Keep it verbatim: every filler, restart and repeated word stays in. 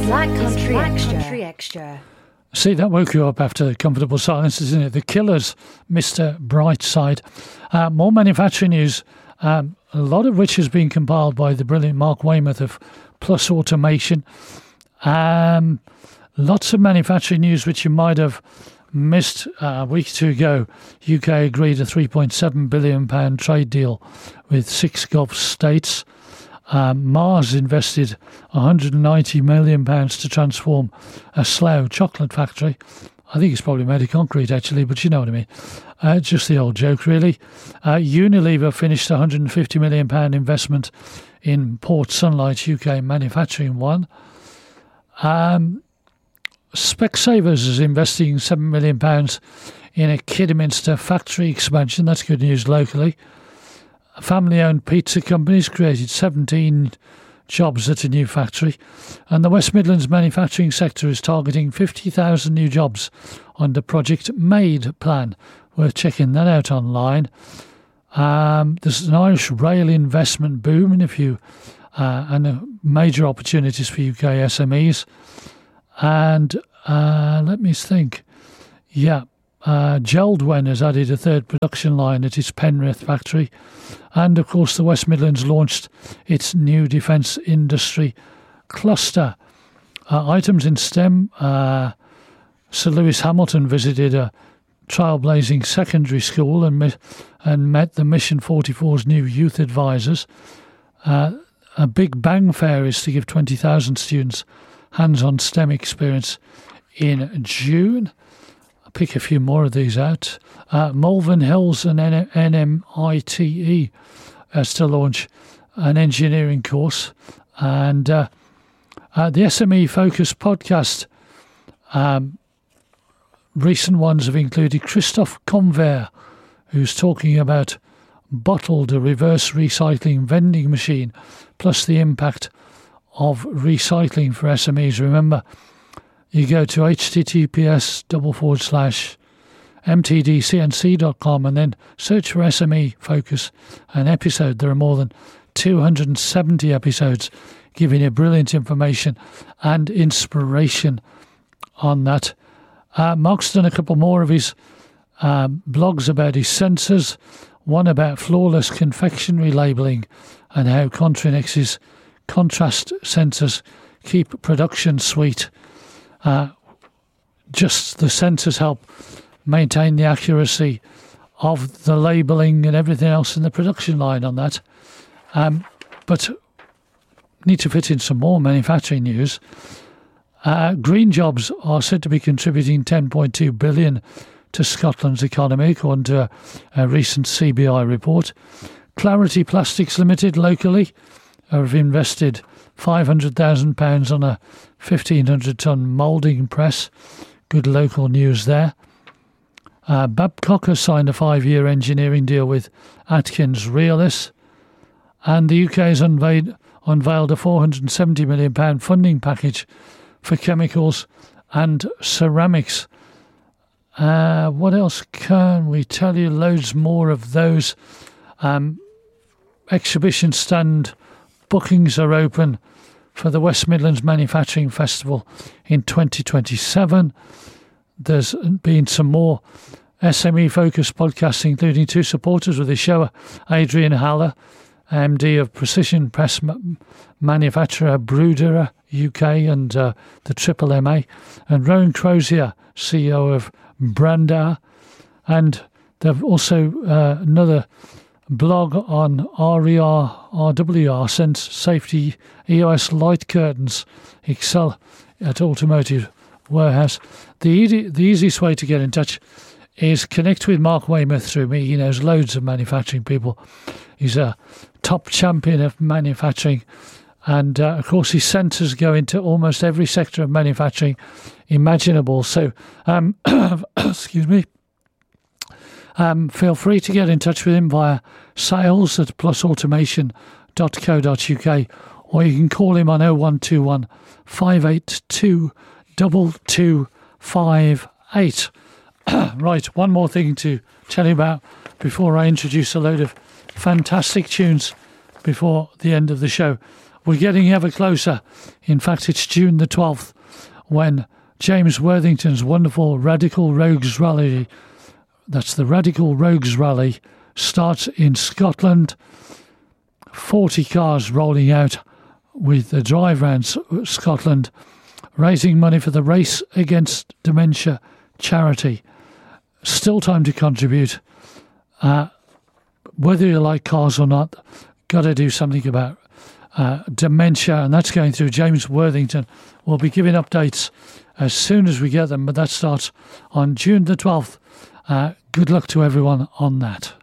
Black Country, Black Extra. Country Extra. See, that woke you up after comfortable silence, isn't it? The Killers, Mister Brightside. Uh, more manufacturing news, um, a lot of which has been compiled by the brilliant Mark Weymouth of Plus Automation. Um, lots of manufacturing news which you might have missed uh, a week or two ago. U K agreed a three point seven billion pounds trade deal with six Gulf states. Um, Mars invested one hundred ninety million pounds to transform a Slough chocolate factory. I think it's probably made of concrete, actually, but you know what I mean. Uh, just the old joke, really. Uh, Unilever finished a one hundred fifty million pounds investment in Port Sunlight U K Manufacturing One. Um, Specsavers is investing seven million pounds in a Kidderminster factory expansion. That's good news locally. Family-owned pizza companies created seventeen jobs at a new factory, and the West Midlands manufacturing sector is targeting fifty thousand new jobs under Project MADE plan. Worth checking that out online. Um, there's an Irish rail investment boom, and a few uh, and uh, major opportunities for U K S M Es. And uh, let me think. Yeah. Uh, Geldwen has added a third production line at its Penrith factory, and of course the West Midlands launched its new defence industry cluster. Uh, items in STEM, uh, Sir Lewis Hamilton visited a trailblazing secondary school and, met, and met the Mission forty-four's new youth advisors. Uh, a Big Bang Fair is to give twenty thousand students hands-on STEM experience in June. Pick a few more of these out. Uh, Malvern Hills and N M I T E is to launch an engineering course. And uh, uh, the S M E Focus podcast, um, recent ones have included Christophe Convert, who's talking about Bottled, a reverse recycling vending machine, plus the impact of recycling for S M Es. Remember, you go to https double forward slash mtdcnc dot com and then search for S M E Focus an episode. There are more than two hundred seventy episodes giving you brilliant information and inspiration on that. Uh, Mark's done a couple more of his uh, blogs about his sensors, one about flawless confectionery labelling and how Contrinex's contrast sensors keep production sweet. Uh, just the sensors help maintain the accuracy of the labelling and everything else in the production line on that. Um, but need to fit in some more manufacturing news. Uh, green jobs are said to be contributing ten point two billion dollars to Scotland's economy, according to a, a recent C B I report. Clarity Plastics Limited locally have invested five hundred thousand pounds on a fifteen hundred tonne moulding press. Good local news there. Uh, Babcock has signed a five-year engineering deal with Atkins Realis. And the U K has unveiled, unveiled a four hundred seventy million pounds funding package for chemicals and ceramics. Uh, what else can we tell you? Loads more of those. Um, exhibition stand bookings are open for the West Midlands Manufacturing Festival in twenty twenty-seven. There's been some more S M E-focused podcasts, including two supporters of the show, Adrian Haller, M D of precision press m- manufacturer Bruderer U K and uh, the Triple M A, and Rowan Crozier, C E O of Brandar. And they've also uh, another blog on R E R, R W R, Sense Safety E O S light curtains, Excel at Automotive Warehouse. The, easy, the easiest way to get in touch is connect with Mark Weymouth through me. He knows loads of manufacturing people. He's a top champion of manufacturing. And, uh, of course, his sensors go into almost every sector of manufacturing imaginable. So, um, excuse me, um, feel free to get in touch with him via sales at plus automation dot co dot uk, or you can call him on oh one two one, five eight two, two two five eight. Right, one more thing to tell you about before I introduce a load of fantastic tunes before the end of the show. we're getting ever closer. In fact, it's June the twelfth when James Worthington's wonderful Radical Rogues Rally, that's the Radical Rogues Rally, starts in Scotland. forty cars rolling out with the drive around Scotland, raising money for the Race Against Dementia charity. Still time to contribute. Uh, whether you like cars or not, got to do something about uh, dementia, and that's going through James Worthington. We'll be giving updates as soon as we get them, but that starts on June the twelfth. Uh, good luck to everyone on that.